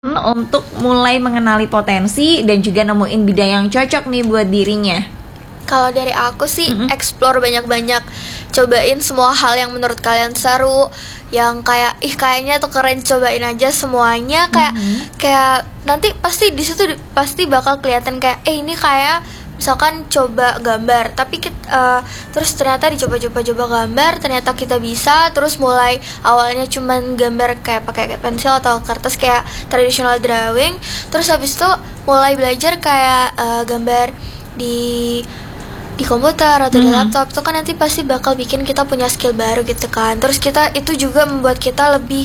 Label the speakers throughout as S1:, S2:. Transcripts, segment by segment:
S1: untuk mulai mengenali potensi dan juga nemuin bidang yang cocok nih buat dirinya?
S2: Kalau dari aku sih explore banyak-banyak, cobain semua hal yang menurut kalian seru, yang kayak kayaknya tuh keren, cobain aja semuanya. Kayak nanti pasti di situ pasti bakal kelihatan kayak ini kayak misalkan coba gambar, tapi terus ternyata dicoba-coba gambar, ternyata kita bisa. Terus mulai awalnya cuman gambar kayak pakai pensil atau kertas kayak traditional drawing, terus habis itu mulai belajar kayak gambar di komputer atau di laptop. Itu kan nanti pasti bakal bikin kita punya skill baru gitu kan. Terus kita itu juga membuat kita lebih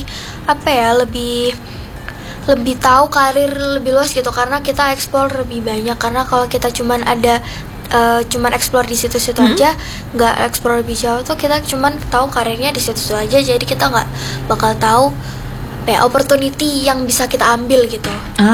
S2: lebih tahu karir lebih luas gitu, karena kita explore lebih banyak. Karena kalau kita cuman explore di situ-situ aja, nggak explore lebih jauh tuh kita cuman tahu karirnya di situ-situ aja. Jadi kita nggak bakal tahu opportunity yang bisa kita ambil gitu.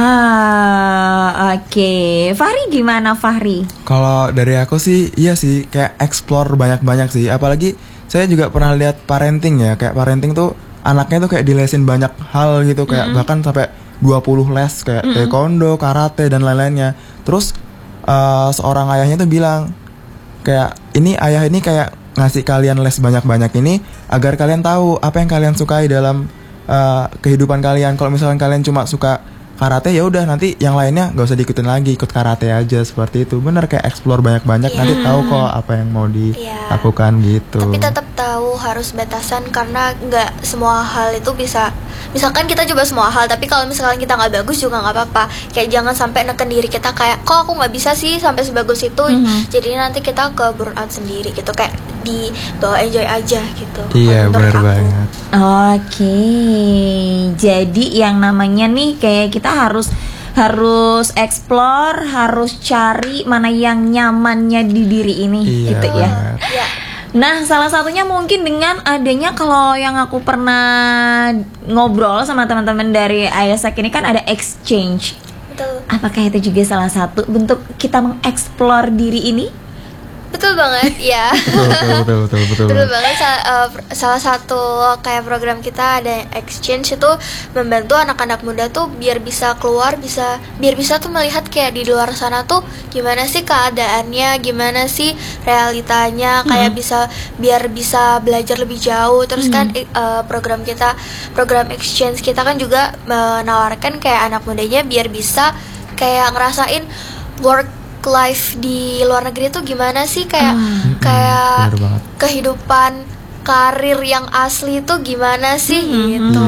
S1: Oke. Fahri gimana, Fahri?
S3: Kalau dari aku sih, iya sih, kayak explore banyak-banyak sih. Apalagi saya juga pernah lihat parenting ya. Kayak parenting tuh anaknya tuh kayak dilesin banyak hal gitu. Kayak bahkan sampai 20 les kayak taekwondo, karate, dan lain-lainnya. Terus seorang ayahnya tuh bilang kayak ayah ini kayak ngasih kalian les banyak-banyak ini agar kalian tahu apa yang kalian sukai dalam kehidupan kalian. Kalau misalkan kalian cuma suka karate, ya udah nanti yang lainnya nggak usah diikutin lagi, ikut karate aja, seperti itu. Bener, kayak explore banyak-banyak, nanti tahu kok apa yang mau dilakukan gitu.
S2: Tapi tetap tahu harus batasan, karena nggak semua hal itu bisa. Misalkan kita coba semua hal, tapi kalau misalkan kita nggak bagus juga nggak apa-apa. Kayak jangan sampai neken diri kita kayak kok aku nggak bisa sih sampai sebagus itu. Jadi nanti kita ke burn out sendiri gitu, kayak di bawa enjoy aja gitu.
S3: Iya, benar banget.
S1: Oke. Jadi yang namanya nih kayak kita harus explore, harus cari mana yang nyamannya di diri ini, gitu ya.
S2: Iya.
S1: Nah, salah satunya mungkin dengan adanya, kalau yang aku pernah ngobrol sama teman-teman dari ISEC ini kan ada exchange.
S2: Betul.
S1: Apakah itu juga salah satu bentuk kita mengeksplor diri ini?
S2: Betul banget, ya. Betul banget. Salah satu kayak program kita ada exchange, itu membantu anak-anak muda tuh biar bisa keluar, biar bisa tuh melihat kayak di luar sana tuh gimana sih keadaannya, gimana sih realitanya, kayak biar bisa belajar lebih jauh. Terus kan program exchange kita kan juga menawarkan kayak anak mudanya biar bisa kayak ngerasain work life di luar negeri tuh gimana sih, kayak kehidupan karir yang asli tuh gimana sih gitu.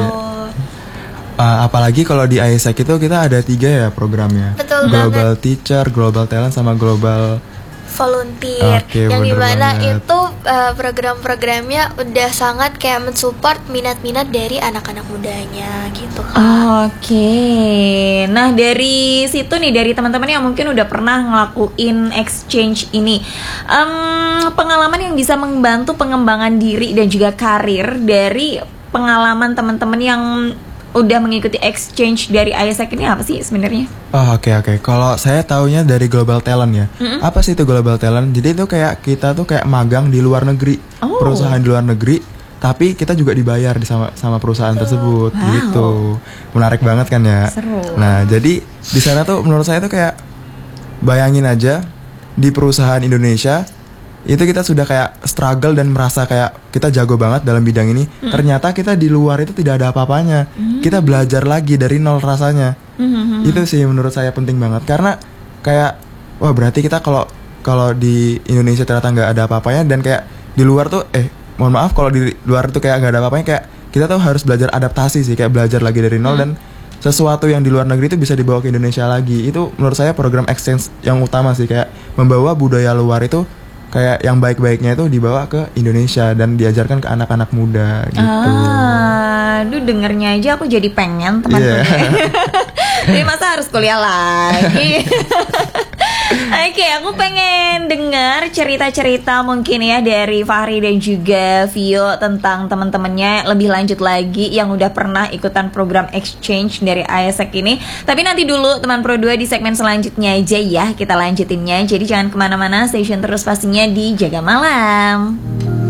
S3: Apalagi kalau di ISEC itu kita ada 3 ya programnya.
S2: Betul
S3: Global
S2: banget.
S3: Teacher, Global Talent, sama Global
S2: Volunteer. Yang dimana
S3: banget.
S2: itu program-programnya udah sangat kayak mensupport minat-minat dari anak-anak mudanya gitu kan.
S1: Oke. Nah, dari situ nih, dari teman-teman yang mungkin udah pernah ngelakuin exchange ini, pengalaman yang bisa membantu pengembangan diri dan juga karir dari pengalaman teman-teman yang udah mengikuti exchange dari ISEC ini apa sih sebenarnya?
S3: Oke. Kalau saya taunya dari Global Talent ya. Apa sih itu Global Talent? Jadi itu kayak kita tuh kayak magang di luar negeri, perusahaan di luar negeri, tapi kita juga dibayar sama perusahaan tersebut. Gitu. Menarik banget kan ya?
S1: Seru.
S3: Nah, jadi di sana tuh menurut saya tuh kayak bayangin aja di perusahaan Indonesia itu kita sudah kayak struggle dan merasa kayak kita jago banget dalam bidang ini. Ternyata kita di luar itu tidak ada apa-apanya. Kita belajar lagi dari nol rasanya. Itu sih menurut saya penting banget, karena kayak wah, berarti kita kalau di Indonesia ternyata nggak ada apa-apanya, dan kayak di luar tuh mohon maaf kalau di luar tuh kayak nggak ada apa-apanya, kayak kita tuh harus belajar adaptasi sih, kayak belajar lagi dari nol, dan sesuatu yang di luar negeri itu bisa dibawa ke Indonesia lagi. Itu menurut saya program exchange yang utama sih, kayak membawa budaya luar itu kayak yang baik-baiknya itu dibawa ke Indonesia dan diajarkan ke anak-anak muda gitu.
S1: Aduh, dengernya aja aku jadi pengen teman-teman. Jadi masa harus kuliah lagi? Oke, aku pengen dengar cerita-cerita mungkin ya dari Fahri dan juga Vio tentang teman-temannya lebih lanjut lagi yang udah pernah ikutan program exchange dari ISEC ini. Tapi nanti dulu teman Pro 2 di segmen selanjutnya aja ya kita lanjutinnya. Jadi jangan kemana-mana, stay tune terus pastinya di Jaga Malam.